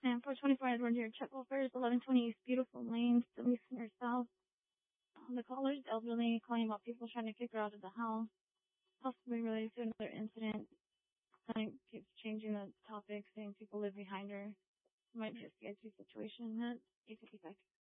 And 424 Edward here, check offers, 1120 East Beautiful Lane, 70 Center South. The caller is elderly, calling about people trying to kick her out of the house, possibly related to another incident. Keeps changing the topic, saying people live behind her. Might be a sketchy situation. 855.